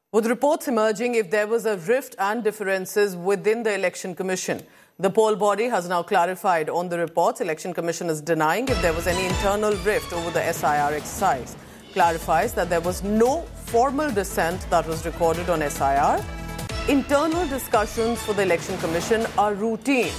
With reports emerging if there was a rift and differences within the Election Commission. The poll body has now clarified on the reports. Election Commission is denying if there was any internal rift over the SIR exercise. Clarifies that there was no formal dissent that was recorded on SIR. Internal discussions for the Election Commission are routine.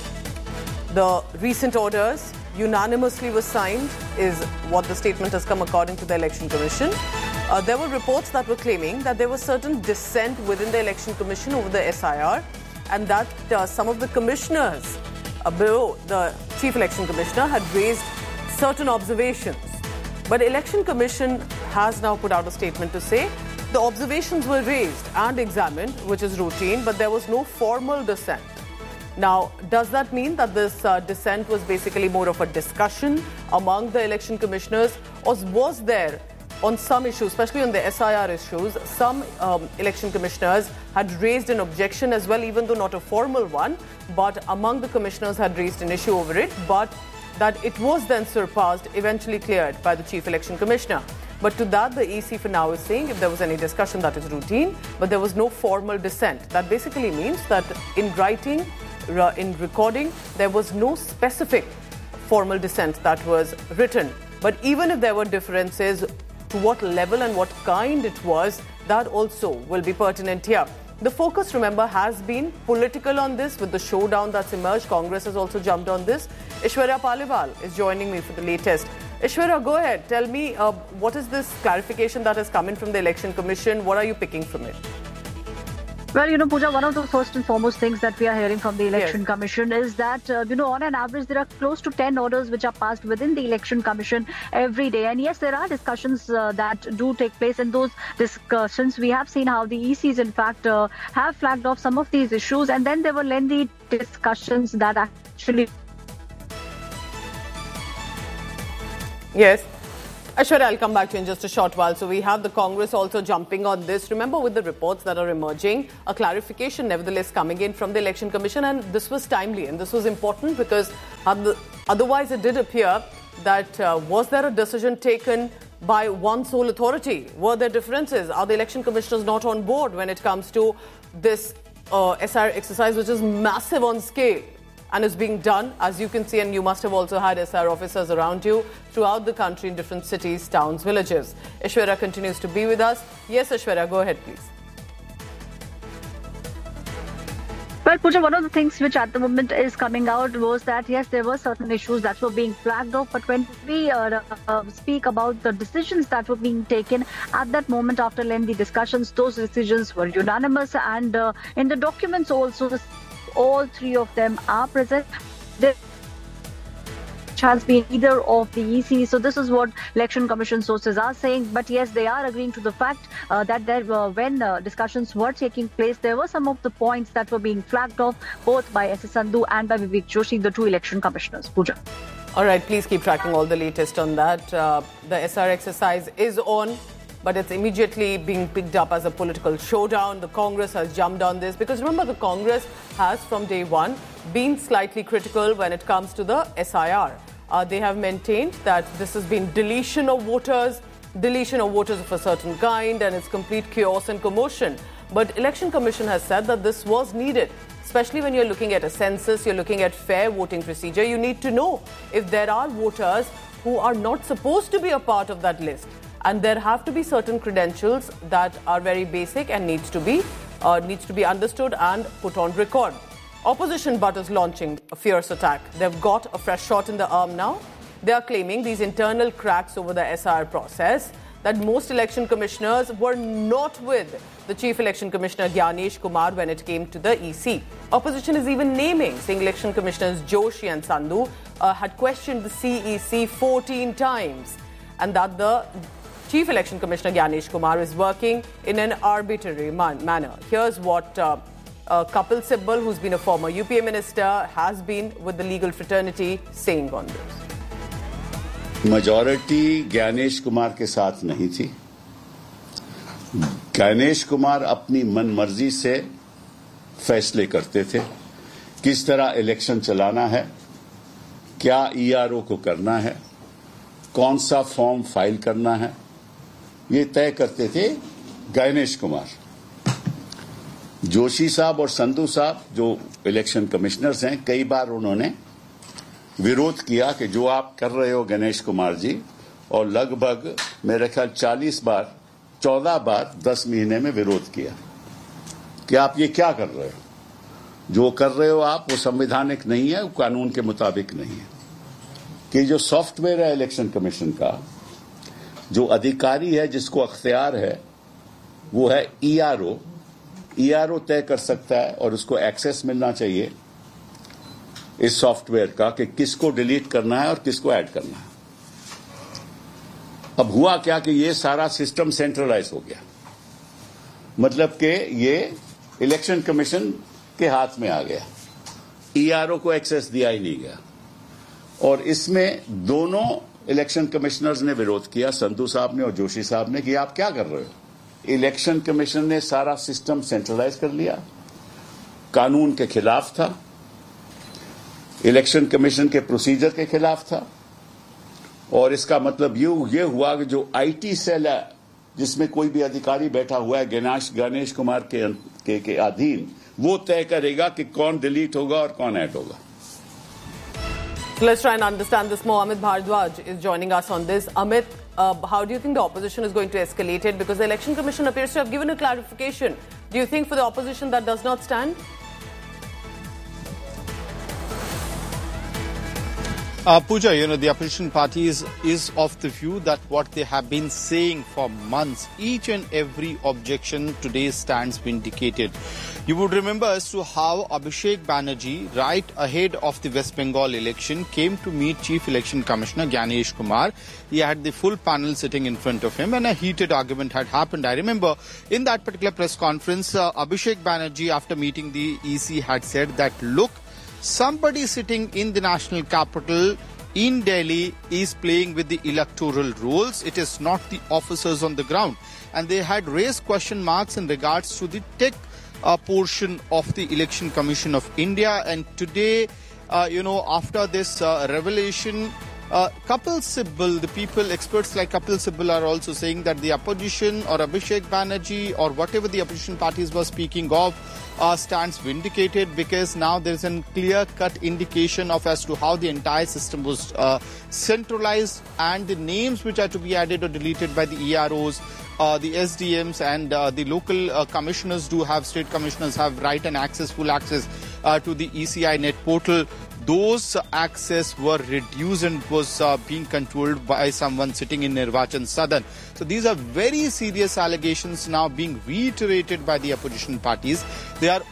The recent orders unanimously were signed is what the statement has come according to the Election Commission. There were reports that were claiming that there was certain dissent within the Election Commission over the SIR and that some of the commissioners below the Chief Election Commissioner had raised certain observations. But Election Commission has now put out a statement to say the observations were raised and examined, which is routine, but there was no formal dissent. Now, does that mean that this dissent was basically more of a discussion among the election commissioners, or was there on some issues, especially on the SIR issues, some election commissioners had raised an objection as well, even though not a formal one, but among the commissioners had raised an issue over it, but that it was then surpassed, eventually cleared by the Chief Election Commissioner. But to that, the EC for now is saying if there was any discussion, that is routine, but there was no formal dissent. That basically means that in writing, in recording, there was no specific formal dissent that was written. But even if there were differences, to what level and what kind it was, that also will be pertinent here. The focus, remember, has been political on this with the showdown that's emerged. Congress has also jumped on this. Ishwarya Paliwal is joining me for the latest. Ishwarya, go ahead. Tell me, what is this clarification that has come in from the Election Commission? What are you picking from it? Well, Pooja, one of the first and foremost things that we are hearing from the Election Commission is that, on an average, there are close to 10 orders which are passed within the Election Commission every day. And yes, there are discussions that do take place. In those discussions, we have seen how the ECs, in fact, have flagged off some of these issues. And then there were lengthy discussions that actually... Yes. Ashwarya, I'll come back to you in just a short while. So we have the Congress also jumping on this. Remember, with the reports that are emerging, a clarification nevertheless coming in from the Election Commission, and this was timely and this was important because otherwise it did appear that was there a decision taken by one sole authority? Were there differences? Are the election commissioners not on board when it comes to this SIR exercise, which is massive on scale? And is being done, as you can see, and you must have also had SIR officers around you throughout the country in different cities, towns, villages. Ishwarya continues to be with us. Yes, Ishwarya, go ahead, please. Well, Pooja, one of the things which at the moment is coming out was that, yes, there were certain issues that were being flagged off. But when we speak about the decisions that were being taken at that moment after lengthy discussions, those decisions were unanimous. And in the documents also, all three of them are present. There has been either of the EC. So this is what Election Commission sources are saying. But yes, they are agreeing to the fact that there when discussions were taking place, there were some of the points that were being flagged off both by S.S. Sandhu and by Vivek Joshi, the two election commissioners. Pooja. All right, please keep tracking all the latest on that. The SIR exercise is on, but it's immediately being picked up as a political showdown. The Congress has jumped on this because remember, the Congress has from day one been slightly critical when it comes to the SIR. They have maintained that this has been deletion of voters of a certain kind, and it's complete chaos and commotion. But Election Commission has said that this was needed, especially when you're looking at a census, you're looking at fair voting procedure. You need to know if there are voters who are not supposed to be a part of that list. And there have to be certain credentials that are very basic and needs to be understood and put on record. Opposition but is launching a fierce attack. They've got a fresh shot in the arm now. They are claiming these internal cracks over the SIR process, that most election commissioners were not with the Chief Election Commissioner Gyanesh Kumar when it came to the EC. Opposition is even saying Election Commissioners Joshi and Sandhu had questioned the CEC 14 times, and that the Chief Election Commissioner Gyanesh Kumar is working in an arbitrary manner. Here's what Kapil Sibal, who's been a former UPA minister, has been with the legal fraternity saying on this. Majority Gyanesh Kumar के साथ नहीं थी. Gyanesh Kumar अपनी मनमर्जी से फैसले करते थे. किस तरह इलेक्शन चलाना है, क्या ERO को करना है, कौन सा फॉर्म फाइल करना है, ये तय करते थे गणेश कुमार. जोशी साहब और संधू साहब जो इलेक्शन कमिश्नर्स हैं, कई बार उन्होंने विरोध किया कि जो आप कर रहे हो गणेश कुमार जी, और लगभग मेरे ख्याल 14 बार 10 महीने में विरोध किया कि आप ये क्या कर रहे हो, जो कर रहे हो आप वो संवैधानिक नहीं है, वो कानून के मुताबिक नहीं है। कि जो सॉफ्टवेयर है इलेक्शन कमीशन का, जो अधिकारी है जिसको अख्तियार है वो है ईआरओ। ईआरओ तय कर सकता है और उसको एक्सेस मिलना चाहिए इस सॉफ्टवेयर का कि किसको डिलीट करना है और किसको ऐड करना है। अब हुआ क्या कि ये सारा सिस्टम सेंट्रलाइज हो गया, मतलब कि ये इलेक्शन कमीशन के हाथ में आ गया, ईआरओ को एक्सेस दिया ही नहीं गया। और इसमें दोनों इलेक्शन कमिश्नर्स ने विरोध किया, संधू साहब ने और जोशी साहब ने, कि आप क्या कर रहे हो। इलेक्शन कमीशन ने सारा सिस्टम सेंट्रलाइज कर लिया, कानून के खिलाफ था, इलेक्शन कमीशन के प्रोसीजर के खिलाफ था। और इसका मतलब ये हुआ कि जो आईटी सेल है जिसमें कोई भी अधिकारी बैठा हुआ है गणेश कुमार के अधीन, वो तय करेगा कि कौन डिलीट होगा और कौन ऐड होगा। Let's try and understand this more. Amit Bhardwaj is joining us on this. Amit, how do you think the opposition is going to escalate it? Because the Election Commission appears to have given a clarification. Do you think for the opposition that does not stand? Pooja, the opposition party is of the view that what they have been saying for months, each and every objection today stands vindicated. You would remember as to how Abhishek Banerjee, right ahead of the West Bengal election, came to meet Chief Election Commissioner Ganesh Kumar. He had the full panel sitting in front of him and a heated argument had happened. I remember in that particular press conference, Abhishek Banerjee, after meeting the EC, had said that, look, somebody sitting in the national capital in Delhi is playing with the electoral rules. It is not the officers on the ground. And they had raised question marks in regards to the tech portion of the Election Commission of India. And today, after this revelation, Kapil Sibal, the people, experts like Kapil Sibal are also saying that the opposition or Abhishek Banerjee or whatever the opposition parties were speaking of stands vindicated, because now there's a clear-cut indication of as to how the entire system was centralized, and the names which are to be added or deleted by the EROs, the SDMs and the local commissioners state commissioners have right and full access to the ECI net portal. Those access were reduced and was being controlled by someone sitting in Nirvachan Sadan. So these are very serious allegations now being reiterated by the opposition parties. They are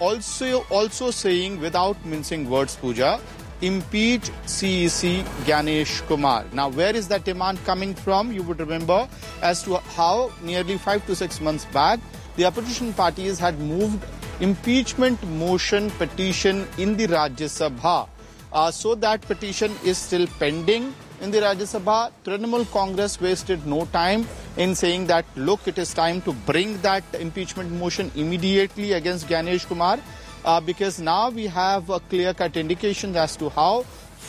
also saying, without mincing words, Pooja, impeach CEC Ganesh Kumar. Now, where is that demand coming from? You would remember as to how nearly 5 to 6 months back, the opposition parties had moved impeachment motion petition in the Rajya Sabha. So that petition is still pending in the Rajya Sabha. Trinamool Congress wasted no time in saying that, look, it is time to bring that impeachment motion immediately against Ganesh Kumar, because now we have a clear-cut indication as to how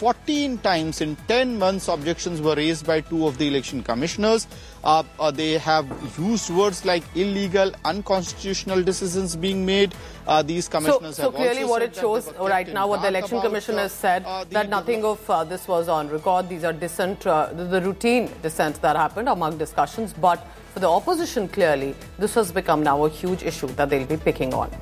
14 times in 10 months objections were raised by 2 of the election commissioners. They have used words like illegal, unconstitutional decisions being made. These commissioners have clearly what it shows right now, what the election commission has said, that nothing of this was on record. These are dissent, the routine dissents that happened among discussions. But for the opposition, clearly, this has become now a huge issue that they'll be picking on.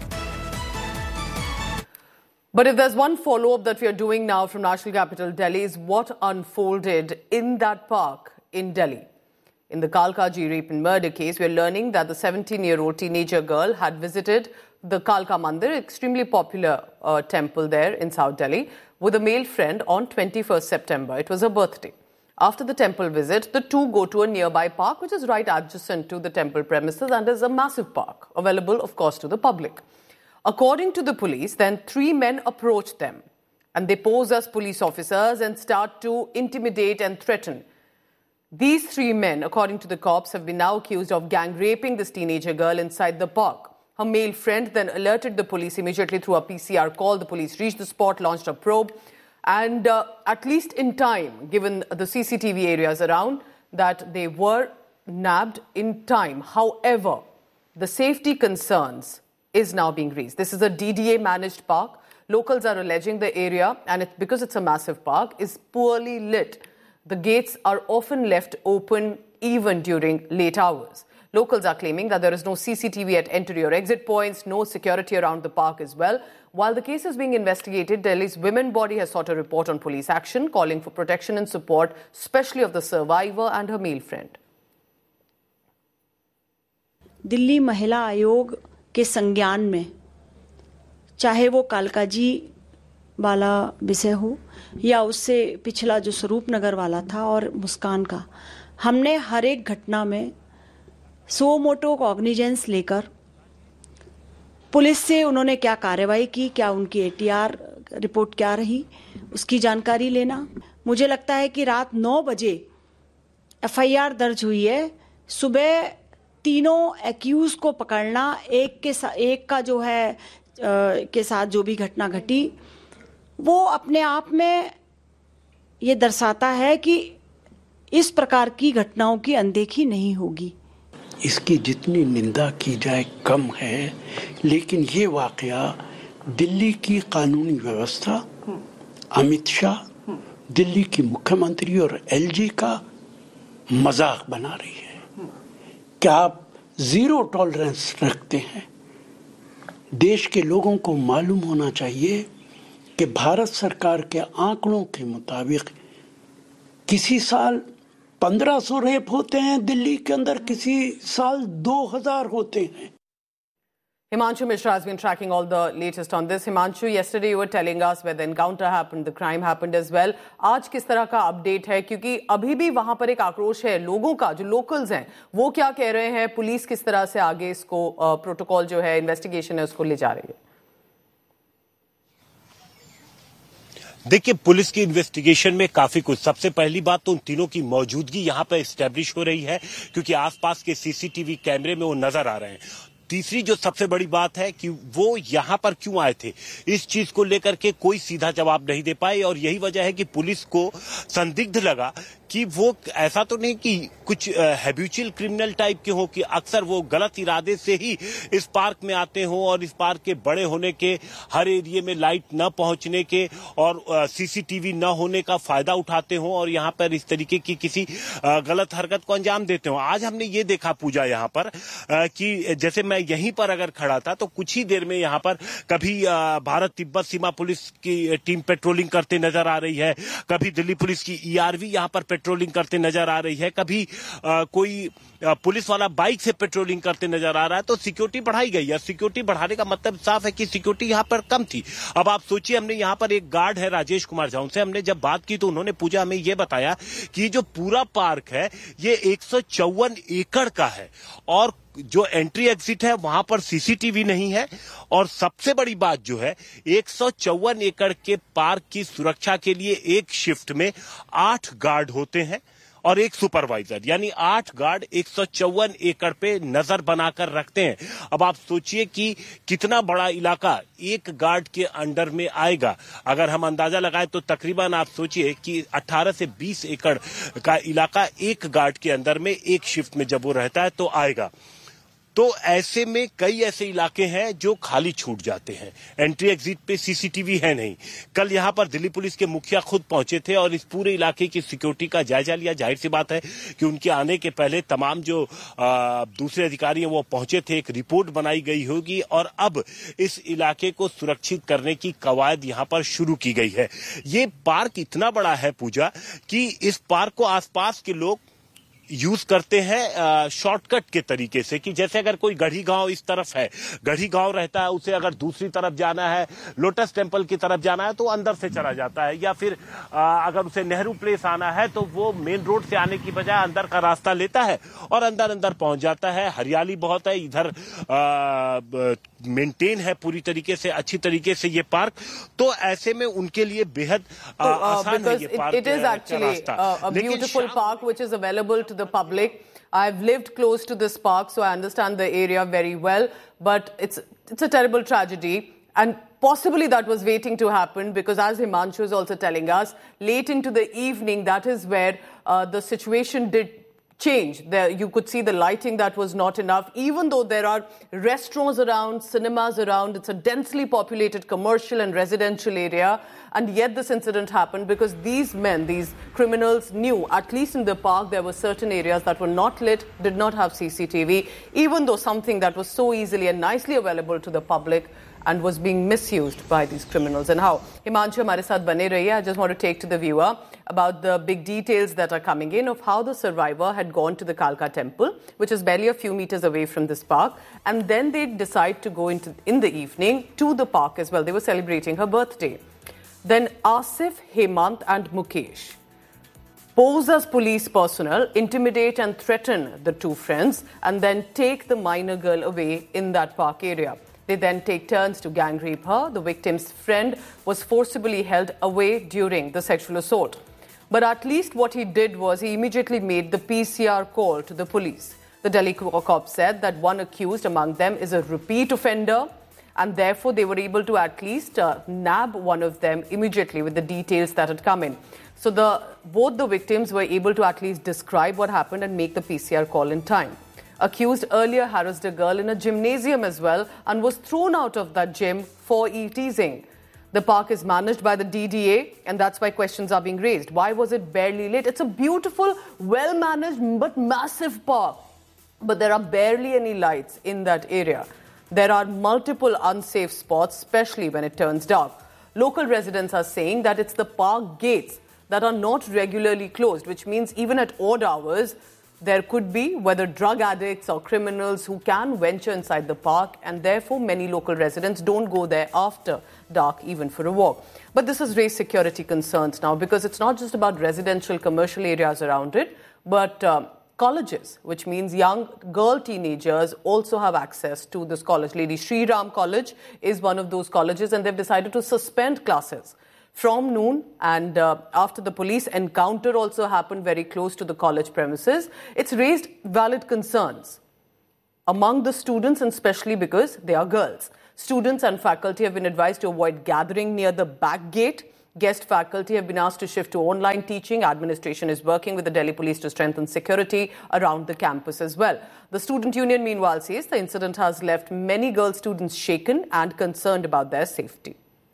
But if there's one follow-up that we are doing now from national capital Delhi, is what unfolded in that park in Delhi. In the Kalkaji rape and murder case, we are learning that the 17-year-old teenager girl had visited the Kalka Mandir, extremely popular temple there in South Delhi, with a male friend on 21st September. It was her birthday. After the temple visit, the two go to a nearby park, which is right adjacent to the temple premises and is a massive park, available, of course, to the public. According to the police, then 3 men approached them and they pose as police officers and start to intimidate and threaten. These 3 men, according to the cops, have been now accused of gang raping this teenager girl inside the park. Her male friend then alerted the police immediately through a PCR call. The police reached the spot, launched a probe, and at least in time, given the CCTV areas around, that they were nabbed in time. However, the safety concerns is now being razed. This is a DDA managed park. Locals are alleging the area, and because it's a massive park, is poorly lit. The gates are often left open even during late hours. Locals are claiming that there is no CCTV at entry or exit points, no security around the park as well. While the case is being investigated, Delhi's Women Body has sought a report on police action, calling for protection and support, especially of the survivor and her male friend. Delhi महिला आयोग के संज्ञान में चाहे वो कालकाजी वाला विषय हो या उससे पिछला जो स्वरूप नगर वाला था और मुस्कान का, हमने हर एक घटना में सो मोटो कॉग्निजेंस लेकर पुलिस से उन्होंने क्या कार्रवाई की, क्या उनकी एटीआर रिपोर्ट क्या रही, उसकी जानकारी लेना। मुझे लगता है कि रात 9 बजे एफआईआर दर्ज हुई है, सुबह तीनों एक्यूज को पकड़ना, एक का जो है के साथ जो भी घटना घटी, वो अपने आप में ये दर्शाता है कि इस प्रकार की घटनाओं की अनदेखी नहीं होगी। इसकी जितनी निंदा की जाए कम है, लेकिन ये वाकया दिल्ली की कानूनी व्यवस्था, अमित शाह, दिल्ली की मुख्यमंत्री और एलजी का मजाक बना रही है। क्या आप जीरो टॉलरेंस रखते हैं? देश के लोगों को मालूम होना चाहिए कि भारत सरकार के आंकड़ों के मुताबिक किसी साल 1500 रेप होते हैं दिल्ली के अंदर, किसी साल 2000 होते हैं। Himanshu Mishra has been tracking all the latest on this. Himanshu, yesterday you were telling us where the encounter happened, the crime happened as well. आज किस तरह का अपडेट है, क्योंकि अभी भी वहां पर एक आक्रोश है लोगों का, जो लोकल्स हैं वो क्या कह रहे हैं, पुलिस किस तरह से आगे इसको प्रोटोकॉल जो है, इन्वेस्टिगेशन है, उसको ले जा रही है? देखिए, पुलिस की इन्वेस्टिगेशन में काफी कुछ, सबसे पहली बात तो उन तीनों की मौजूदगी यहां पर एस्टेब्लिश हो रही है, क्योंकि आसपास के सीसीटीवी कैमरे में वो नजर आ रहे हैं। तीसरी जो सबसे बड़ी बात है कि वो यहां पर क्यों आए थे, इस चीज को लेकर के कोई सीधा जवाब नहीं दे पाए, और यही वजह है कि पुलिस को संदिग्ध लगा कि वो ऐसा तो नहीं कि कुछ हैबिचुअल क्रिमिनल टाइप के हो, कि अक्सर वो गलत इरादे से ही इस पार्क में आते हो और इस पार्क के बड़े होने के, हर एरिया में लाइट न पहुंचने के और सीसीटीवी न होने का फायदा उठाते हो और यहां पर इस तरीके की किसी गलत हरकत को अंजाम देते हो। आज हमने ये देखा पूजा यहां पर कि जैसे मैं यहीं पर अगर खड़ा था तो कुछ ही देर में यहां पर कभी भारत तिब्बत सीमा पुलिस की टीम पेट्रोलिंग करते नजर आ रही है, कभी दिल्ली पुलिस की ईआरवी यहां पर पेट्रोलिंग करते नजर आ रही है, कभी कोई पुलिस वाला बाइक से पेट्रोलिंग करते नजर आ रहा है। तो सिक्योरिटी बढ़ाई गई है। सिक्योरिटी बढ़ाने का मतलब साफ है कि सिक्योरिटी यहां पर कम थी। अब आप सोचिए, हमने यहां पर एक गार्ड है राजेश कुमार झा, उनसे हमने जब बात की तो उन्होंने पूजा हमें यह बताया कि जो पूरा पार्क है ये 154 एकड़ का है और जो एंट्री एग्जिट है वहां पर सीसीटीवी नहीं है, और सबसे बड़ी बात जो है 154 एकड़ के पार्क की सुरक्षा के लिए एक शिफ्ट में 8 गार्ड होते हैं और एक सुपरवाइजर, यानी 8 गार्ड 154 एकड़ पे नजर बनाकर रखते हैं। अब आप सोचिए कि कितना बड़ा इलाका एक गार्ड के अंडर में आएगा। अगर हम अंदाजा लगाएं तो तकरीबन आप सोचिए कि 18 से 20 एकड़ का इलाका एक गार्ड के अंदर में एक शिफ्ट में जब वो रहता है तो आएगा। तो ऐसे में कई ऐसे इलाके हैं जो खाली छूट जाते हैं, एंट्री एग्जिट पे सीसीटीवी है नहीं। कल यहां पर दिल्ली पुलिस के मुखिया खुद पहुंचे थे और इस पूरे इलाके की सिक्योरिटी का जायजा लिया। जाहिर सी बात है कि उनके आने के पहले तमाम जो दूसरे अधिकारी हैं वो पहुंचे थे, एक रिपोर्ट बनाई गई होगी और अब इस इलाके को सुरक्षित करने की कवायद यहां पर शुरू की गई है। ये पार्क इतना बड़ा है पूजा कि इस पार्क को आसपास के लोग यूज करते हैं शॉर्टकट के तरीके से, कि जैसे अगर कोई गढ़ी गांव इस तरफ है, गढ़ी गांव रहता है, उसे अगर दूसरी तरफ जाना है, लोटस टेम्पल की तरफ जाना है तो अंदर से चला जाता है, या फिर अगर उसे नेहरू प्लेस आना है तो वो मेन रोड से आने की बजाय अंदर का रास्ता लेता है और अंदर पहुंच जाता है। हरियाली बहुत है इधर, मेंटेन है पूरी तरीके से, अच्छी तरीके से ये पार्क, तो ऐसे में उनके लिए बेहद आसान है ये park. It is actually a beautiful park which is available to the public. I've lived close to this park, so I understand the area very well. But it's a terrible tragedy, and possibly that was waiting to happen, because as Himanshu is also telling us, late into the evening, that is where the situation did change. There, you could see the lighting that was not enough, even though there are restaurants around, cinemas around. It's a densely populated commercial and residential area, and yet this incident happened because these men, these criminals, knew, at least in the park, there were certain areas that were not lit, did not have CCTV, even though something that was so easily and nicely available to the public and was being misused by these criminals. And how? Himanshu hamare saath bane rahiye. I just want to take to the viewer about the big details that are coming in of how the survivor had gone to the Kalka temple, which is barely a few meters away from this park, and then they decide to go in the evening to the park as well. They were celebrating her birthday. Then Asif, Hemant and Mukesh pose as police personnel, intimidate and threaten the two friends, and then take the minor girl away in that park area. They then take turns to gang rape her. The victim's friend was forcibly held away during the sexual assault. But at least what he did was he immediately made the PCR call to the police. The Delhi cop said that one accused among them is a repeat offender, and therefore they were able to at least nab one of them immediately with the details that had come in. So both the victims were able to at least describe what happened and make the PCR call in time. Accused earlier harassed a girl in a gymnasium as well and was thrown out of that gym for e-teasing. The park is managed by the DDA, and that's why questions are being raised. Why was it barely lit? It's a beautiful, well-managed but massive park. But there are barely any lights in that area. There are multiple unsafe spots, especially when it turns dark. Local residents are saying that it's the park gates that are not regularly closed, which means even at odd hours, there could be whether drug addicts or criminals who can venture inside the park, and therefore many local residents don't go there after dark even for a walk. But this has raised security concerns now because it's not just about residential commercial areas around it, but colleges, which means young girl teenagers also have access to this college. Lady Shri Ram College is one of those colleges, and they've decided to suspend classes from noon, and after the police encounter also happened very close to the college premises. It's raised valid concerns among the students, and especially because they are girls. Students and faculty have been advised to avoid gathering near the back gate. Guest faculty have been asked to shift to online teaching. Administration is working with the Delhi police to strengthen security around the campus as well. The student union, meanwhile, says the incident has left many girl students shaken and concerned about their safety.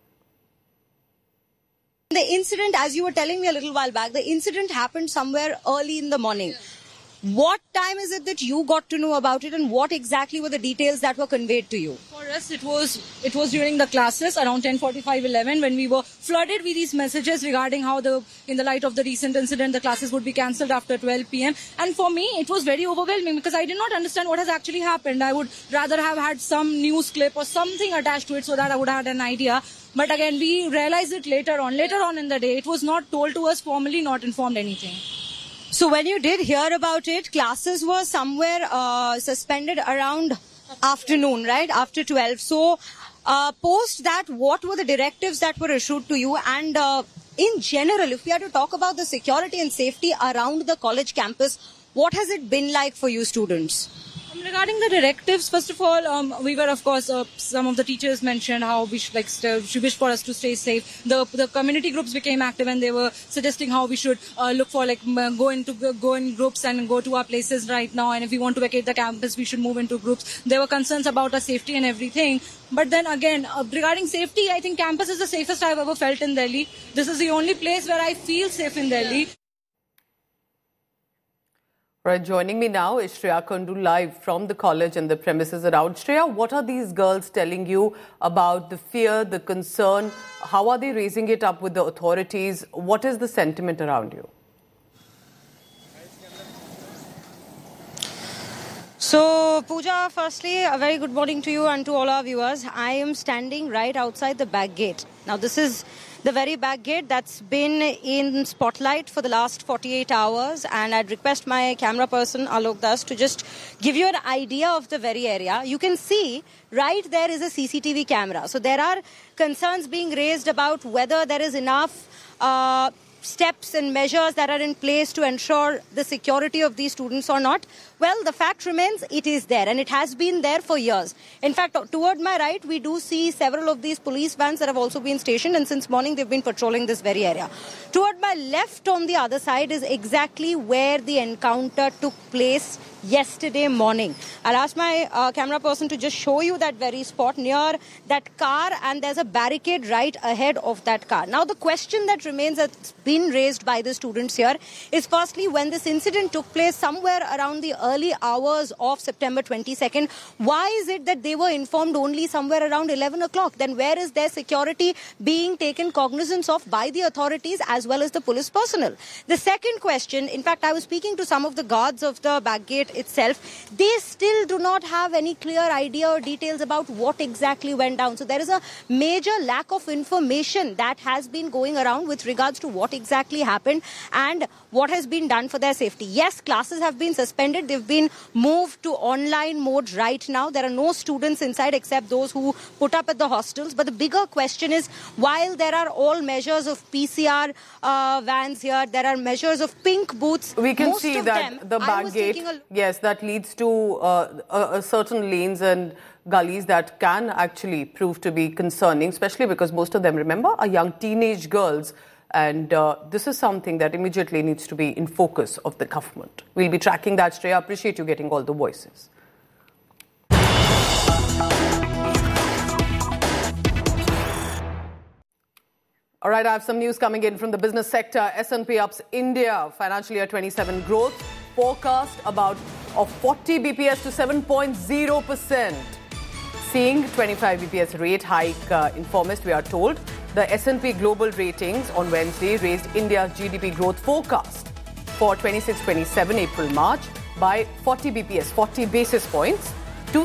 The incident, as you were telling me a little while back, the incident happened somewhere early in the morning. What time is it that you got to know about it, and what exactly were the details that were conveyed to you? For us, it was during the classes around 10:45, 11 when we were flooded with these messages regarding how in the light of the recent incident, the classes would be cancelled after 12 p.m. And for me, it was very overwhelming because I did not understand what has actually happened. I would rather have had some news clip or something attached to it so that I would have had an idea. But again, we realized it later on in the day. It was not told to us formally, not informed anything. So when you did hear about it, classes were somewhere suspended around afternoon, right? After 12. So post that, what were the directives that were issued to you? And in general, if we are to talk about the security and safety around the college campus, what has it been like for you students? Regarding the directives, first of all, we were, of course, some of the teachers mentioned how we should, she wished for us to stay safe. The community groups became active, and they were suggesting how we should look for, go in groups and go to our places right now. And if we want to vacate the campus, we should move into groups. There were concerns about our safety and everything. But then again, regarding safety, I think campus is the safest I've ever felt in Delhi. This is the only place where I feel safe in Delhi. Right, joining me now is Shreya Kundu live from the college and the premises around. Shreya, what are these girls telling you about the fear, the concern? How are they raising it up with the authorities? What is the sentiment around you? So, Pooja, firstly, a very good morning to you and to all our viewers. I am standing right outside the back gate. Now, this is the very back gate that's been in spotlight for the last 48 hours. And I'd request my camera person, Alok Das, to just give you an idea of the very area. You can see right there is a CCTV camera. So there are concerns being raised about whether there is enough steps and measures that are in place to ensure the security of these students or not? Well, the fact remains it is there, and it has been there for years. In fact, toward my right, we do see several of these police vans that have also been stationed, and since morning they've been patrolling this very area. Toward my left on the other side is exactly where the encounter took place yesterday morning. I'll ask my camera person to just show you that very spot near that car, and there's a barricade right ahead of that car. Now, the question that remains that's been raised by the students here is firstly, when this incident took place somewhere around the early hours of September 22nd, why is it that they were informed only somewhere around 11 o'clock? Then where is their security being taken cognizance of by the authorities as well as the police personnel? The second question, in fact, I was speaking to some of the guards of the back gate itself. They still do not have any clear idea or details about what exactly went down. So there is a major lack of information that has been going around with regards to what exactly happened and what has been done for their safety. Yes, classes have been suspended. They've been moved to online mode right now. There are no students inside except those who put up at the hostels. But the bigger question is, while there are all measures of PCR vans here, there are measures of pink booths. We can see that the back gate, yes, that leads to certain lanes and gullies that can actually prove to be concerning, especially because most of them, remember, are young teenage girls. And this is something that immediately needs to be in focus of the government. We'll be tracking that, Shreya. I appreciate you getting all the voices. All right, I have some news coming in from the business sector. S&P ups India financial year 27 growth forecast about of 40 BPS to 7.0%. Seeing 25 BPS rate hike in Informist, we are told. The S&P Global Ratings on Wednesday raised India's GDP growth forecast for 26-27 April-March by 40 BPS, 40 basis points to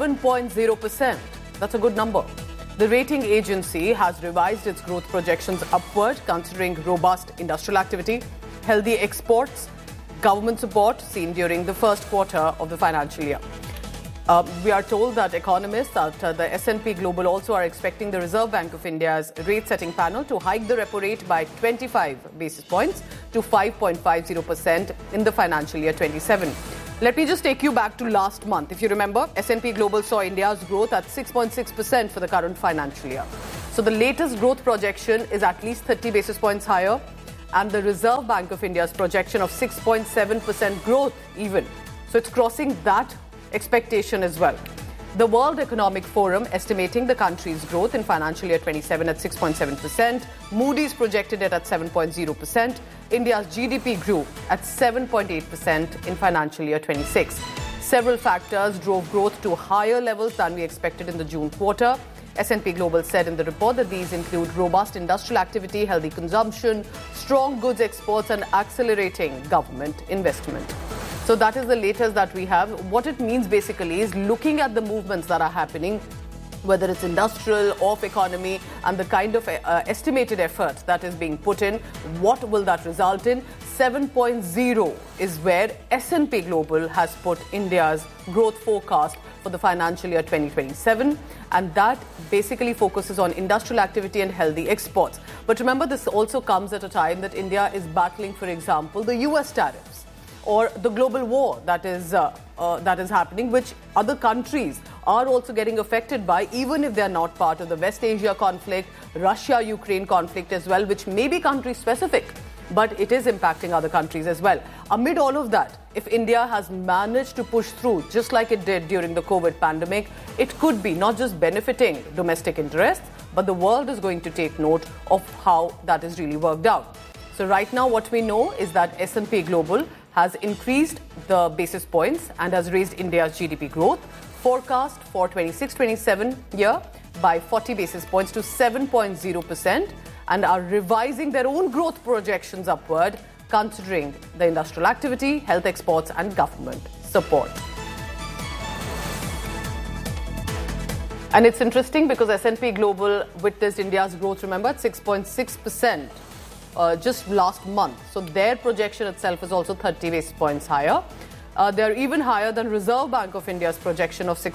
7.0%. That's a good number. The rating agency has revised its growth projections upward, considering robust industrial activity, healthy exports, government support seen during the first quarter of the financial year. We are told that economists at the S&P Global also are expecting the Reserve Bank of India's rate-setting panel to hike the repo rate by 25 basis points to 5.50% in the financial year 27. Let me just take you back to last month. If you remember, S&P Global saw India's growth at 6.6% for the current financial year. So the latest growth projection is at least 30 basis points higher, and the Reserve Bank of India's projection of 6.7% growth even. So it's crossing that expectation as well. The World Economic Forum estimating the country's growth in financial year 27 at 6.7%. Moody's projected it at 7.0%. India's GDP grew at 7.8% in financial year 26. Several factors drove growth to higher levels than we expected in the June quarter. S&P Global said in the report that these include robust industrial activity, healthy consumption, strong goods exports, and accelerating government investment. So that is the latest that we have. What it means basically is looking at the movements that are happening, whether it's industrial, off economy, and the kind of estimated effort that is being put in, what will that result in? 7.0 is where S&P Global has put India's growth forecast for the financial year 2027, and that basically focuses on industrial activity and healthy exports. But remember, this also comes at a time that India is battling, for example, the US tariffs or the global war that is happening, which other countries are also getting affected by, even if they are not part of the West Asia conflict, Russia-Ukraine conflict as well, which may be country-specific, but it is impacting other countries as well. Amid all of that, if India has managed to push through, just like it did during the COVID pandemic, it could be not just benefiting domestic interests, but the world is going to take note of how that is really worked out. So right now, what we know is that S&P Global has increased the basis points and has raised India's GDP growth forecast for 26-27 year by 40 basis points to 7.0%, and are revising their own growth projections upward, considering the industrial activity, health exports, and government support. And it's interesting because S&P Global witnessed India's growth, remember, at 6.6%. Just last month. So their projection itself is also 30 basis points higher. They're even higher than Reserve Bank of India's projection of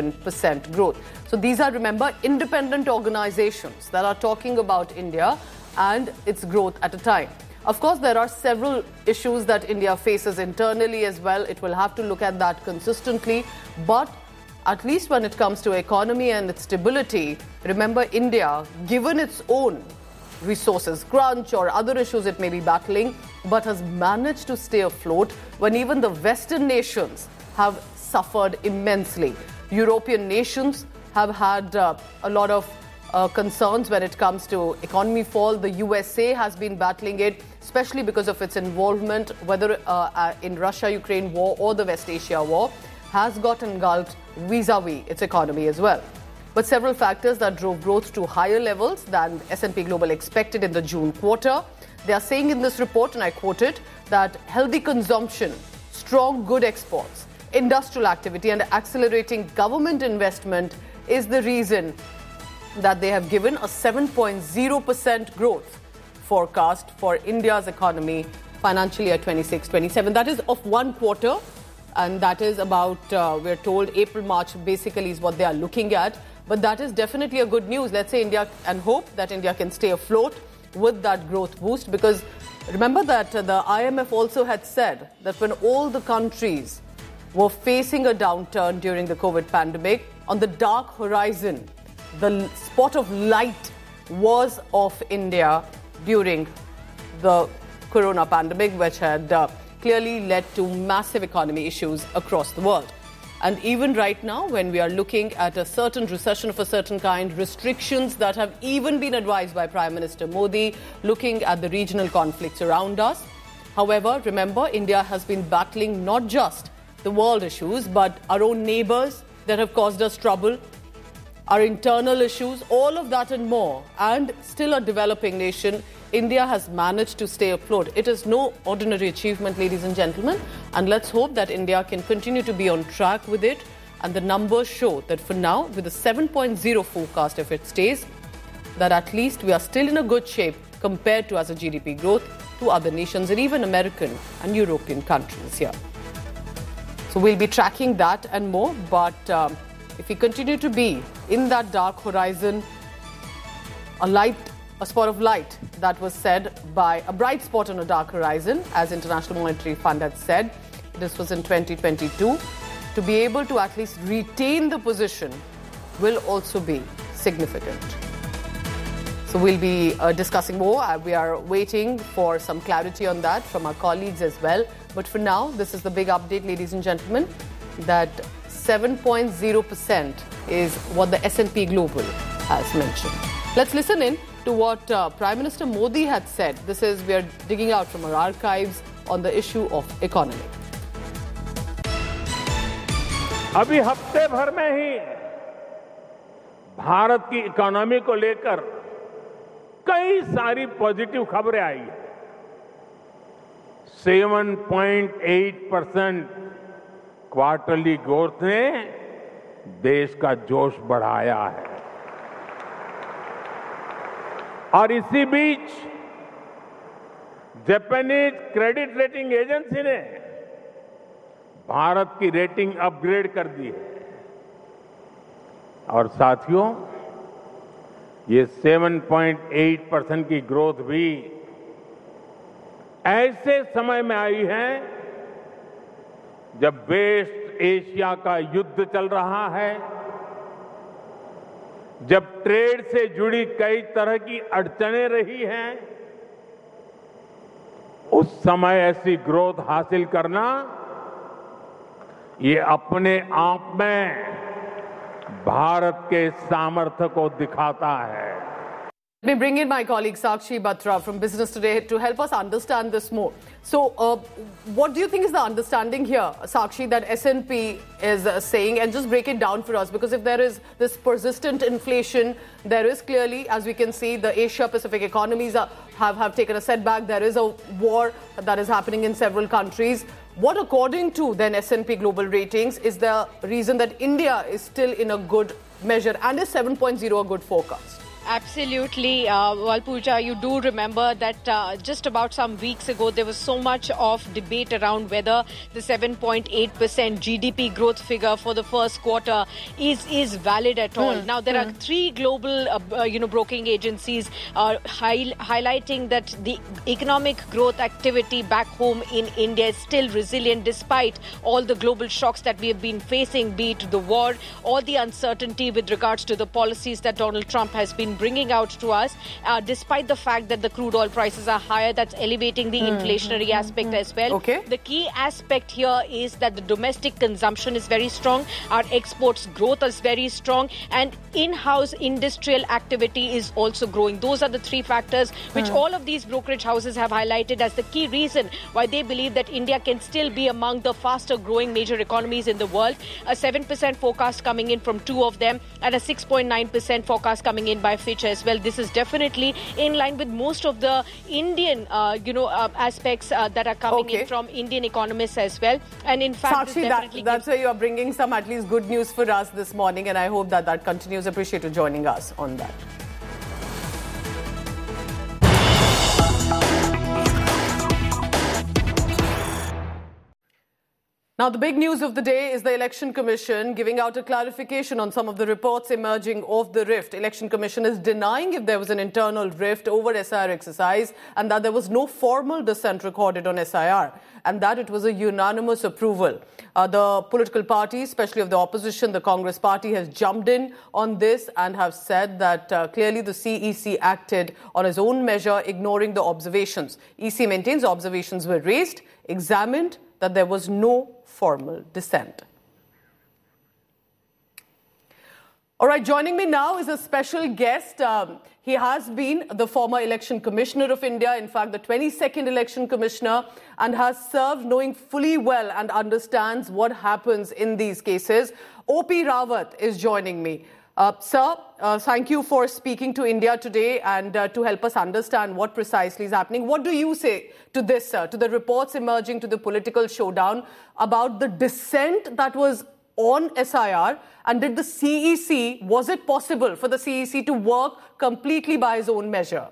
6.7% growth. So these are, remember, independent organizations that are talking about India and its growth at a time. Of course, there are several issues that India faces internally as well. It will have to look at that consistently. But at least when it comes to economy and its stability, remember India, given its own resources, crunch or other issues it may be battling, but has managed to stay afloat when even the Western nations have suffered immensely. European nations have had a lot of concerns when it comes to economy fall. The USA has been battling it, especially because of its involvement, whether in Russia-Ukraine war or the West Asia war, has got engulfed vis-a-vis its economy as well. But several factors that drove growth to higher levels than S&P Global expected in the June quarter. They are saying in this report, and I quote it, that healthy consumption, strong good exports, industrial activity and accelerating government investment is the reason that they have given a 7.0% growth forecast for India's economy financial year 26-27. That is of one quarter, and that is about, we're told, April-March basically is what they are looking at. But that is definitely a good news. Let's say India, and hope that India can stay afloat with that growth boost, because remember that the IMF also had said that when all the countries were facing a downturn during the COVID pandemic, on the dark horizon, the spot of light was of India during the corona pandemic, which had clearly led to massive economy issues across the world. And even right now, when we are looking at a certain recession of a certain kind, restrictions that have even been advised by Prime Minister Modi, looking at the regional conflicts around us. However, remember, India has been battling not just the world issues, but our own neighbors that have caused us trouble, our internal issues, all of that and more. And still a developing nation, India has managed to stay afloat. It is no ordinary achievement, ladies and gentlemen. And let's hope that India can continue to be on track with it. And the numbers show that for now, with a 7.0 forecast, if it stays, that at least we are still in a good shape compared to as a GDP growth to other nations and even American and European countries here. So we'll be tracking that and more. But if we continue to be in that dark horizon, a spot of light, that was said by a bright spot on a dark horizon, as International Monetary Fund had said. This was in 2022. To be able to at least retain the position will also be significant. So we'll be discussing more. We are waiting for some clarity on that from our colleagues as well. But for now, this is the big update, ladies and gentlemen, that 7.0% is what the S&P Global has mentioned. Let's listen in to what Prime Minister Modi had said. This is, we are digging out from our archives on the issue of economy. अभी हफ्ते भर में ही भारत की economy को लेकर कई सारी positive खबरें आई है। 7.8% क्वार्टरली ग्रोथ ने देश का जोश बढ़ाया है। और इसी बीच जापानीज क्रेडिट रेटिंग एजेंसी ने भारत की रेटिंग अपग्रेड कर दी है। और साथियों, ये 7.8% की ग्रोथ भी ऐसे समय में आई है जब वेस्ट एशिया का युद्ध चल रहा है, जब ट्रेड से जुड़ी कई तरह की अड़चनें रही हैं। उस समय ऐसी ग्रोथ हासिल करना ये अपने आप में भारत के सामर्थ्य को दिखाता है। Let me bring in my colleague Sakshi Batra from Business Today to help us understand this more. So, what do you think is the understanding here, Sakshi, that S&P is saying, and just break it down for us, because if there is this persistent inflation, there is clearly, as we can see, the Asia-Pacific economies have taken a setback. There is a war that is happening in several countries. What, according to then S&P Global Ratings, is the reason that India is still in a good measure and is 7.0 a good forecast? Absolutely. Well, Pooja, you do remember that just about some weeks ago, there was so much of debate around whether the 7.8% GDP growth figure for the first quarter is valid at all. Now, there are three global, broking agencies highlighting that the economic growth activity back home in India is still resilient despite all the global shocks that we have been facing, be it the war or the uncertainty with regards to the policies that Donald Trump has been bringing out to us, despite the fact that the crude oil prices are higher. That's elevating the inflationary aspect as well. Okay. The key aspect here is that the domestic consumption is very strong, our exports growth is very strong, and in-house industrial activity is also growing. Those are the three factors which all of these brokerage houses have highlighted as the key reason why they believe that India can still be among the faster growing major economies in the world. A 7% forecast coming in from two of them and a 6.9% forecast coming in by Fitch as well. This is definitely in line with most of the Indian, aspects that are coming in from Indian economists as well. And in fact, Sakshi, that's why you are bringing some at least good news for us this morning, and I hope that continues. Appreciate you joining us on that. Now, the big news of the day is the Election Commission giving out a clarification on some of the reports emerging of the rift. Election Commission is denying if there was an internal rift over SIR exercise and that there was no formal dissent recorded on SIR and that it was a unanimous approval. The political parties, especially of the opposition, the Congress party, has jumped in on this and have said that clearly the CEC acted on its own measure, ignoring the observations. EC maintains observations were raised, examined, that there was no formal dissent. All right, joining me now is a special guest. He has been the former Election Commissioner of India, in fact, the 22nd Election Commissioner, and has served knowing fully well and understands what happens in these cases. O.P. Rawat is joining me. Sir, thank you for speaking to India today and to help us understand what precisely is happening. What do you say to this, sir, to the reports emerging to the political showdown about the dissent that was on SIR, and did the CEC, was it possible for the CEC to work completely by its own measure?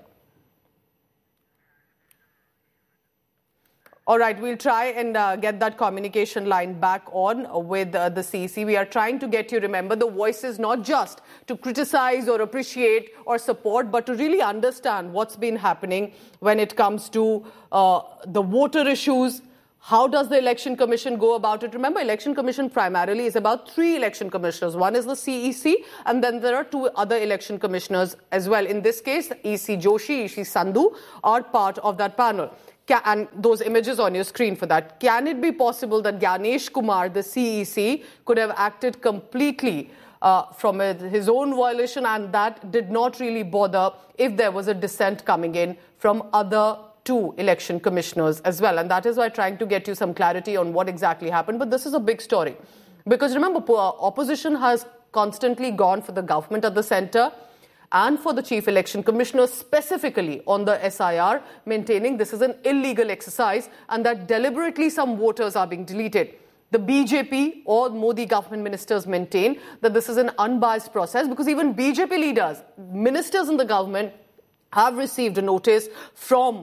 All right, we'll try and get that communication line back on with the CEC. We are trying to get you, remember, the voices not just to criticize or appreciate or support, but to really understand what's been happening when it comes to the voter issues. How does the Election Commission go about it? Remember, Election Commission primarily is about 3 election commissioners. One is the CEC, and then there are 2 other election commissioners as well. In this case, EC Joshi, EC Sandhu are part of that panel. And those images on your screen for that. Can it be possible that Gyanesh Kumar, the CEC, could have acted completely from his own violation, and that did not really bother if there was a dissent coming in from other 2 election commissioners as well? And that is why I'm trying to get you some clarity on what exactly happened. But this is a big story. Because remember, opposition has constantly gone for the government at the centre and for the Chief Election Commissioner specifically on the SIR, maintaining this is an illegal exercise and that deliberately some voters are being deleted. The BJP or Modi government ministers maintain that this is an unbiased process because even BJP leaders, ministers in the government, have received a notice from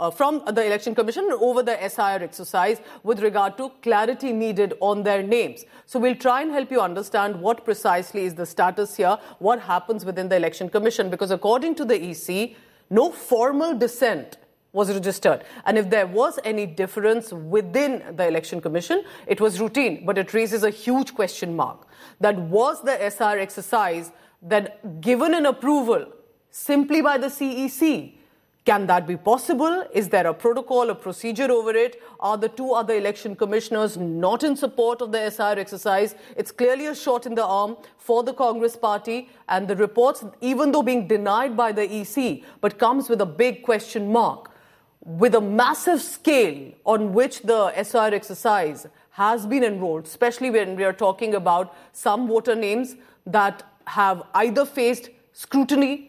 the Election Commission over the SIR exercise with regard to clarity needed on their names. So we'll try and help you understand what precisely is the status here, what happens within the Election Commission, because according to the EC, no formal dissent was registered. And if there was any difference within the Election Commission, it was routine. But it raises a huge question mark. That was the SIR exercise that given an approval simply by the CEC. Can that be possible? Is there a protocol, a procedure over it? Are the 2 other election commissioners not in support of the SIR exercise? It's clearly a shot in the arm for the Congress party, and the reports, even though being denied by the EC, but comes with a big question mark. With a massive scale on which the SIR exercise has been enrolled, especially when we are talking about some voter names that have either faced scrutiny.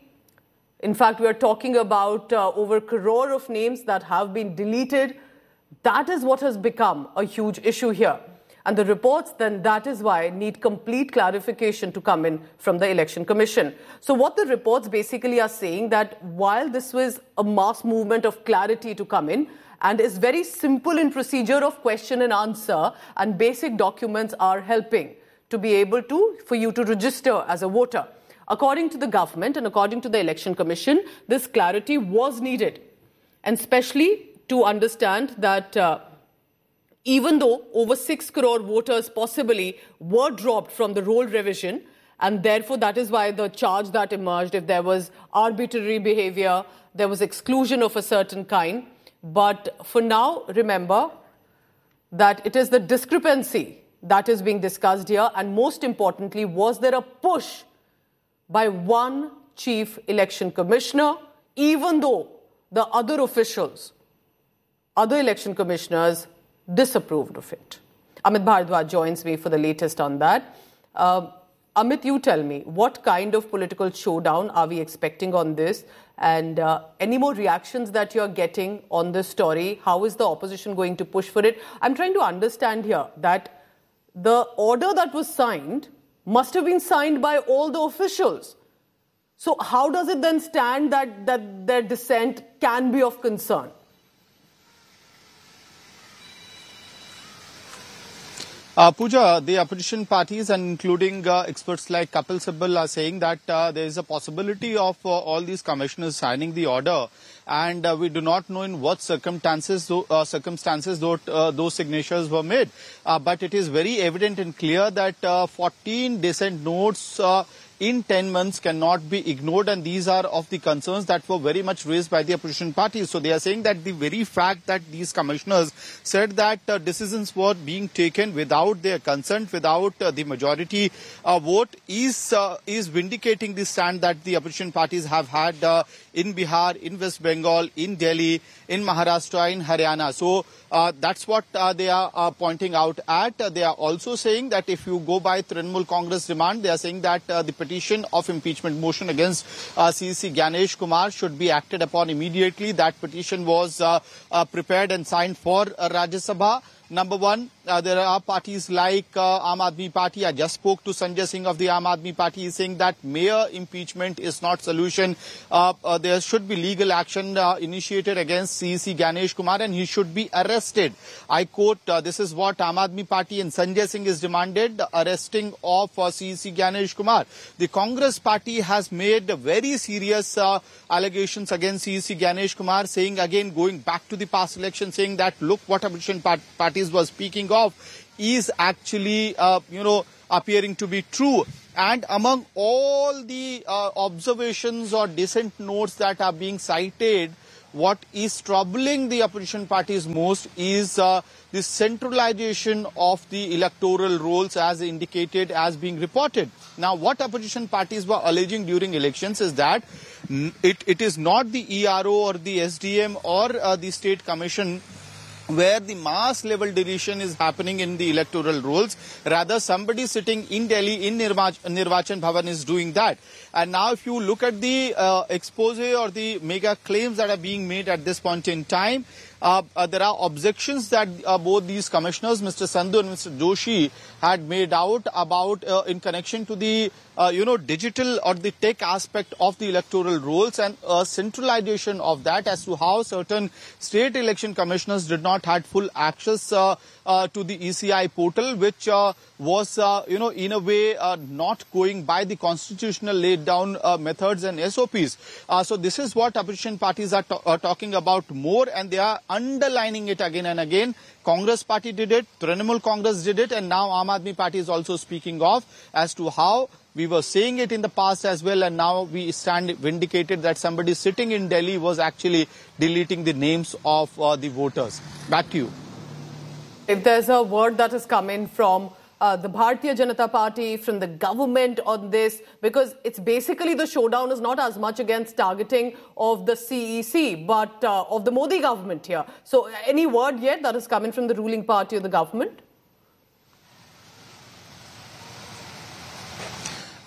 In fact, we are talking about over a crore of names that have been deleted. That is what has become a huge issue here. And the reports, then, that is why need complete clarification to come in from the Election Commission. So what the reports basically are saying that while this was a mass movement of clarity to come in and is very simple in procedure of question and answer, and basic documents are helping to be able to, for you to register as a voter. According to the government and according to the Election Commission, this clarity was needed. And especially to understand that even though over 6 crore voters possibly were dropped from the roll revision, and therefore that is why the charge that emerged, if there was arbitrary behavior, there was exclusion of a certain kind. But for now, remember that it is the discrepancy that is being discussed here, and most importantly, was there a push by one chief election commissioner, even though the other officials, other election commissioners, disapproved of it. Amit Bhardwaj joins me for the latest on that. Amit, you tell me, what kind of political showdown are we expecting on this? And any more reactions that you're getting on this story? How is the opposition going to push for it? I'm trying to understand here that the order that was signed must have been signed by all the officials. So how does it then stand that their dissent can be of concern? Pooja, the opposition parties and including experts like Kapil Sibal are saying that there is a possibility of all these commissioners signing the order, and we do not know in what circumstances those signatures were made. But it is very evident and clear that 14 dissent notes in 10 months cannot be ignored, and these are of the concerns that were very much raised by the opposition parties. So they are saying that the very fact that these commissioners said that decisions were being taken without their consent, without the majority vote, is vindicating the stand that the opposition parties have had in Bihar, in West Bengal, in Delhi, in Maharashtra, in Haryana. So that's what they are pointing out at. They are also saying that if you go by Trinamool Congress demand, they are saying that the petition of impeachment motion against CEC Gyanesh Kumar should be acted upon immediately. That petition was prepared and signed for Rajya Sabha. Number one, there are parties like Aam Aadmi Party. I just spoke to Sanjay Singh of the Aam Aadmi Party. He's saying that mere impeachment is not solution. There should be legal action initiated against CEC Gyanesh Kumar, and he should be arrested. I quote, this is what Aam Aadmi Party and Sanjay Singh is demanded, the arresting of CEC Gyanesh Kumar. The Congress Party has made very serious allegations against CEC Gyanesh Kumar, saying again, going back to the past election, saying that look what opposition parties was speaking of is actually, appearing to be true. And among all the observations or dissent notes that are being cited, what is troubling the opposition parties most is the centralization of the electoral rolls as indicated, as being reported. Now, what opposition parties were alleging during elections is that it is not the ERO or the SDM or the State Commission where the mass level deletion is happening in the electoral rolls. Rather, somebody sitting in Delhi in Nirvachan Bhavan is doing that. And now if you look at the expose or the mega claims that are being made at this point in time, there are objections that both these commissioners, Mr. Sandhu and Mr. Joshi, had made out about in connection to the digital or the tech aspect of the electoral rolls and centralization of that, as to how certain state election commissioners did not had full access to the ECI portal, which was in a way not going by the constitutional laid down methods and SOPs. So this is what opposition parties are talking about more, and they are underlining it again and again. Congress Party did it, Trinamool Congress did it, and now Aam Aadmi Party is also speaking of as to how we were saying it in the past as well, and now we stand vindicated that somebody sitting in Delhi was actually deleting the names of the voters. Back to you. If there's a word that has come in from the Bharatiya Janata Party, from the government on this, because it's basically the showdown is not as much against targeting of the CEC, but of the Modi government here. So any word yet that has come in from the ruling party or the government?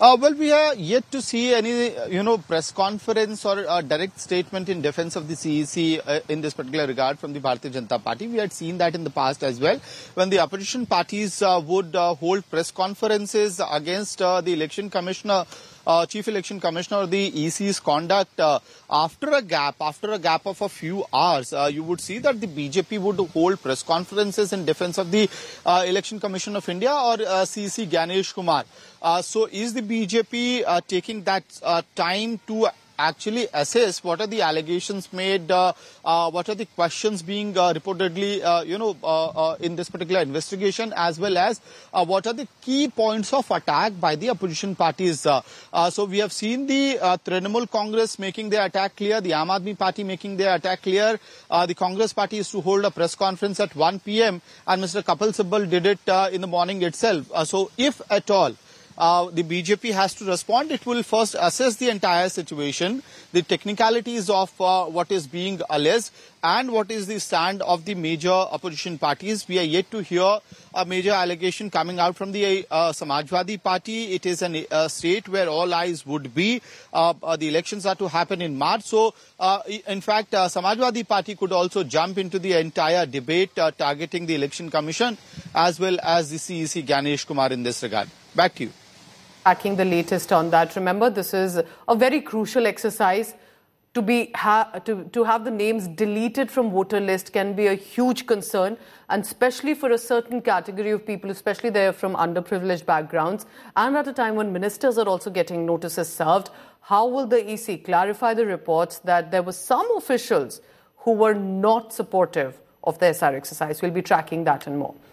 Well, we are yet to see any, press conference or a direct statement in defense of the CEC in this particular regard from the Bharatiya Janata Party. We had seen that in the past as well, when the opposition parties would hold press conferences against the election commissioner, Chief Election Commissioner or the EC's conduct. After a gap of a few hours, you would see that the BJP would hold press conferences in defense of the Election Commission of India or CC Ganesh Kumar. So is the BJP taking that time to actually assess what are the allegations made, what are the questions being reportedly, in this particular investigation, as well as what are the key points of attack by the opposition parties. So we have seen the Trinamool Congress making their attack clear, the Aam Aadmi Party making their attack clear. The Congress Party is to hold a press conference at 1 p.m. and Mr. Kapil Sibal did it in the morning itself. So if at all the BJP has to respond, it will first assess the entire situation, the technicalities of what is being alleged and what is the stand of the major opposition parties. We are yet to hear a major allegation coming out from the Samajwadi Party. It is a state where all eyes would be. The elections are to happen in March. So, in fact, Samajwadi Party could also jump into the entire debate targeting the Election Commission as well as the CEC Ganesh Kumar in this regard. Back to you. Tracking the latest on that. Remember, this is a very crucial exercise. To have the names deleted from voter list can be a huge concern, and especially for a certain category of people, especially they are from underprivileged backgrounds, and at a time when ministers are also getting notices served. How will the EC clarify the reports that there were some officials who were not supportive of the SR exercise? We'll be tracking that and more.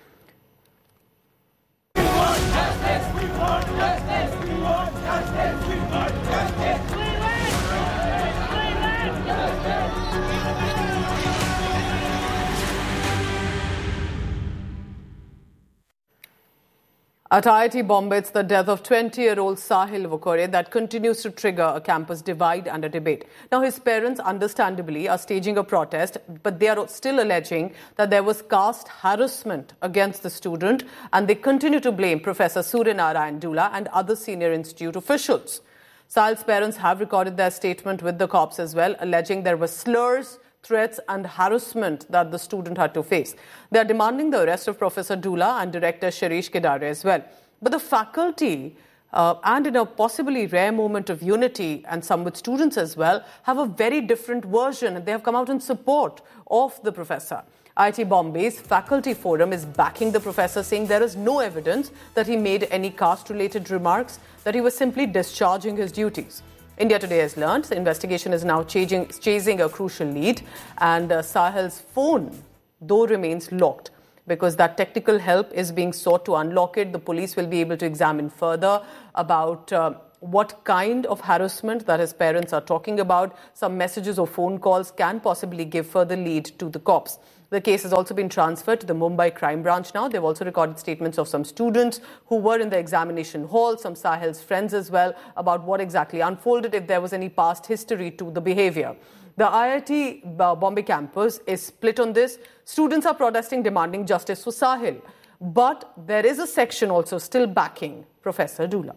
At IIT Bombay, it's the death of 20-year-old Sahil Vukore that continues to trigger a campus divide and a debate. Now, his parents, understandably, are staging a protest, but they are still alleging that there was caste harassment against the student, and they continue to blame Professor Surya Narayan Dula and other senior institute officials. Sahil's parents have recorded their statement with the cops as well, alleging there were slurs, threats and harassment that the student had to face. They are demanding the arrest of Professor Dula and Director Shirish Kedare as well. But the faculty, and in a possibly rare moment of unity, and some with students as well, have a very different version. They have come out in support of the professor. IIT Bombay's faculty forum is backing the professor, saying there is no evidence that he made any caste-related remarks, that he was simply discharging his duties. India Today has learned the investigation is now chasing a crucial lead, and Sahil's phone, though, remains locked because that technical help is being sought to unlock it. The police will be able to examine further about what kind of harassment that his parents are talking about. Some messages or phone calls can possibly give further lead to the cops. The case has also been transferred to the Mumbai Crime Branch now. They've also recorded statements of some students who were in the examination hall, some Sahil's friends as well, about what exactly unfolded, if there was any past history to the behavior. The IIT Bombay campus is split on this. Students are protesting, demanding justice for Sahil. But there is a section also still backing Professor Dula.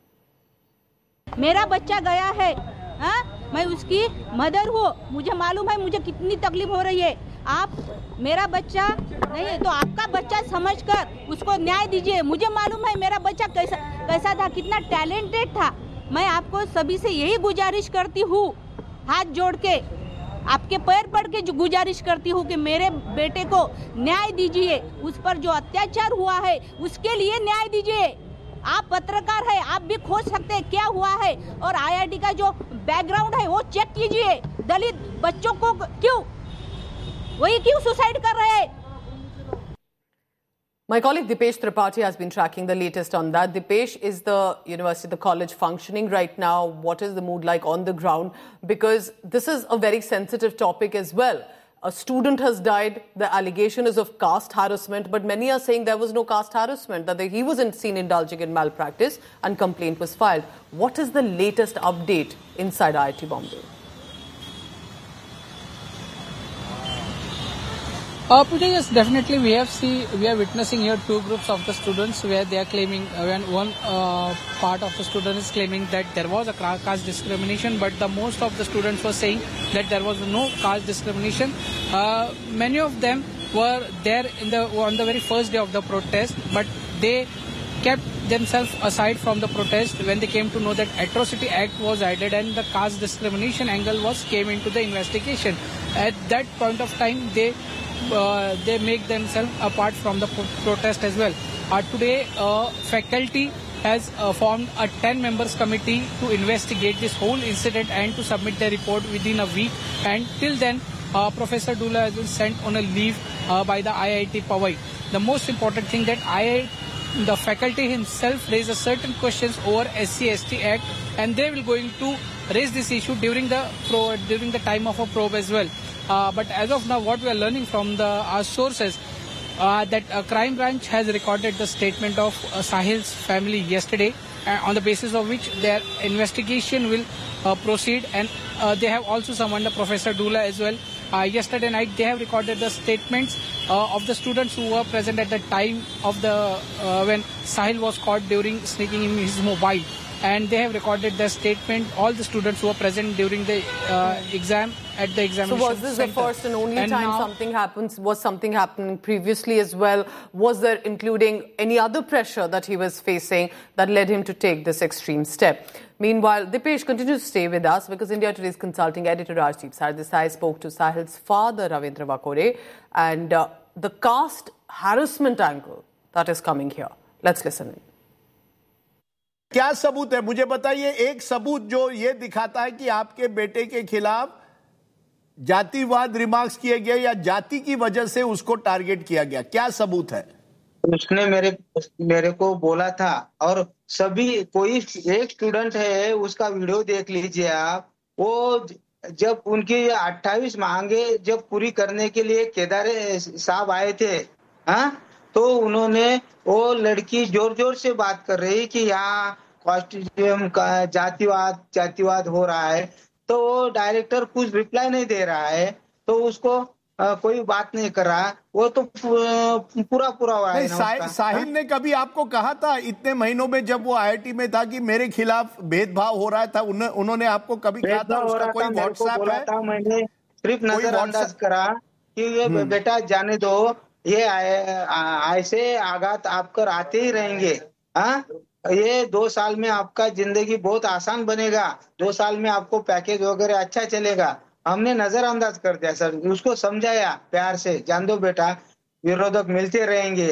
मेरा बच्चा गया है, मैं उसकी mother हूँ, मुझे मालूम है मुझे कितनी तकलीफ हो रही है. आप मेरा बच्चा नहीं है तो आपका बच्चा समझकर उसको न्याय दीजिए. मुझे मालूम है मेरा बच्चा कैसा था, कितना टैलेंटेड था. मैं आपको सभी से यही गुजारिश करती हूँ, हाथ जोड़ के आपके पैर पड़ के गुजारिश करती हूँ कि मेरे बेटे को न्याय दीजिए. उस पर जो अत्याचार हुआ है उसके लिए न्याय दीजिए. आप पत्रकार है, आप भी खोज सकते हैं क्या हुआ है, और आईआईटी का जो बैकग्राउंड है वो चेक कीजिए. दलित बच्चों को क्यों सुसाइड कर रहे हैं. My colleague Dipesh Tripathi has been tracking the latest on that. Dipesh, is the university, the college functioning right now? What is the mood like on the ground? Because this is a very sensitive topic as well. A student has died. The allegation is of caste harassment, but many are saying there was no caste harassment, that he wasn't seen indulging in malpractice, and complaint was filed. What is the latest update inside IIT Bombay? Pooja, yes, definitely we are witnessing here two groups of the students where they are claiming, when one part of the student is claiming that there was a caste discrimination, but the most of the students were saying that there was no caste discrimination. Many of them were there on the very first day of the protest, but they kept themselves aside from the protest when they came to know that Atrocity Act was added and the caste discrimination angle came into the investigation. At that point of time, they make themselves apart from the protest as well. Today, faculty has formed a 10-member committee to investigate this whole incident and to submit their report within a week. And till then, Professor Dula has been sent on a leave by the IIT Powai. The most important thing that the faculty himself raised a certain questions over SC/ST Act, and they will going to raise this issue during the time of a probe as well. But as of now, what we are learning from our sources, that crime branch has recorded the statement of Sahil's family yesterday, on the basis of which their investigation will proceed, and they have also summoned Professor Dula as well. Yesterday night, they have recorded the statements of the students who were present at the time of when Sahil was caught during sneaking in his mobile. And they have recorded the statement, all the students who were present during the exam at the examination So was this center. the first and only time now, something happens? Was something happening previously as well? Was there including any other pressure that he was facing that led him to take this extreme step? Meanwhile, Dipesh continues to stay with us because India Today's consulting editor Arshdeep Sardesai spoke to Sahil's father Ravindra Vakore and the caste harassment angle that is coming here. Let's listen in. क्या सबूत है मुझे बताइए एक सबूत जो ये दिखाता है कि आपके बेटे के खिलाफ जातिवाद रिमार्क्स किए गए या जाति की वजह से उसको टारगेट किया गया क्या सबूत है उसने मेरे को बोला था और सभी कोई एक स्टूडेंट है उसका वीडियो देख लीजिए आप वो जब उनकी 28 मांगे जब पूरी करने के लिए केदार साहब आए थे तो उन्होंने वो लड़की जोर जोर से बात कर रही कि यहाँ कॉस्टिज्म का जातिवाद हो रहा है तो वो डायरेक्टर कुछ रिप्लाई नहीं दे रहा है तो उसको कोई बात नहीं कर रहा वो तो पूरा हो रहा है साहिल ने कभी आपको कहा था इतने महीनों में जब वो आईआईटी में था कि मेरे खिलाफ भेदभाव हो रहा था उन्होंने आपको कभी कहा था उसका कोई व्हाट्सएप है था मैंने सिर्फ नजरअंदाज करा कि ये बेटा जाने दो ये ऐसे आघात आपकर आते ही रहेंगे ये 2 साल में आपका जिंदगी बहुत आसान बनेगा 2 साल में आपको पैकेज वगैरह अच्छा चलेगा हमने नजरअंदाज कर दिया सर उसको समझाया प्यार से जान दो बेटा विरोधक मिलते रहेंगे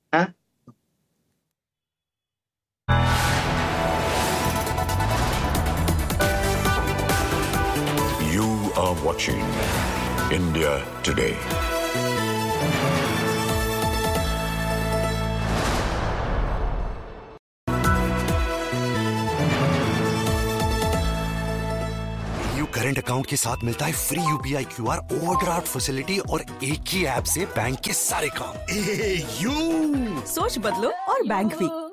You are watching India Today. Current account के साथ मिलता है free UPI QR overdraft facility और एक ही ऐप से बैंक के सारे काम सोच बदलो और बैंक भी